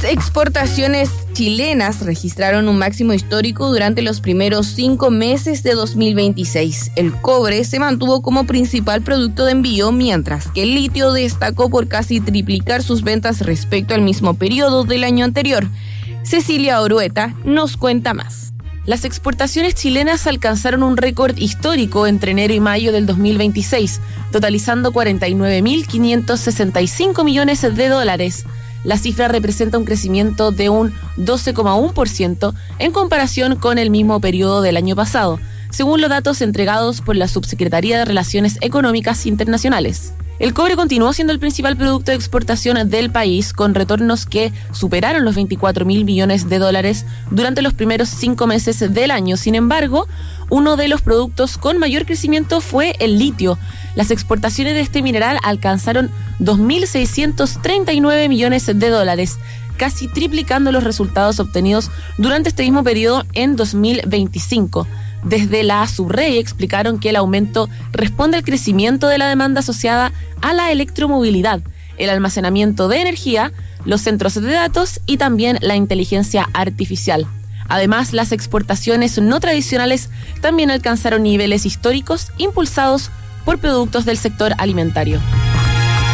exportaciones chilenas registraron un máximo histórico durante los primeros 5 meses de 2026. El cobre se mantuvo como principal producto de envío, mientras que el litio destacó por casi triplicar sus ventas respecto al mismo periodo del año anterior. Cecilia Orueta nos cuenta más. Las exportaciones chilenas alcanzaron un récord histórico entre enero y mayo del 2026, totalizando 49.565 millones de dólares. La cifra representa un crecimiento de un 12,1% en comparación con el mismo periodo del año pasado, según los datos entregados por la Subsecretaría de Relaciones Económicas Internacionales. El cobre continuó siendo el principal producto de exportación del país, con retornos que superaron los 24.000 millones de dólares durante los primeros 5 meses del año. Sin embargo, uno de los productos con mayor crecimiento fue el litio. Las exportaciones de este mineral alcanzaron 2.639 millones de dólares, casi triplicando los resultados obtenidos durante este mismo periodo en 2025. Desde la Subrey explicaron que el aumento responde al crecimiento de la demanda asociada a la electromovilidad, el almacenamiento de energía, los centros de datos y también la inteligencia artificial. Además, las exportaciones no tradicionales también alcanzaron niveles históricos impulsados por productos del sector alimentario.